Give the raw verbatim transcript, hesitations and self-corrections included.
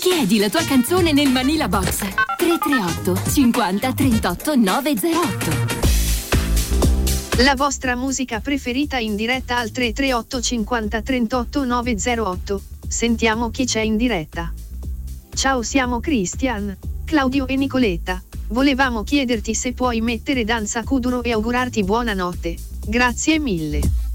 Chiedi la tua canzone nel Manila Box tre tre otto cinquanta trentotto novecentotto. La vostra musica preferita in diretta al tre tre otto cinquanta trentotto novecentotto. Sentiamo chi c'è in diretta. Ciao, siamo Christian, Claudio e Nicoletta. Volevamo chiederti se puoi mettere Danza Kuduro e augurarti buonanotte. Grazie mille.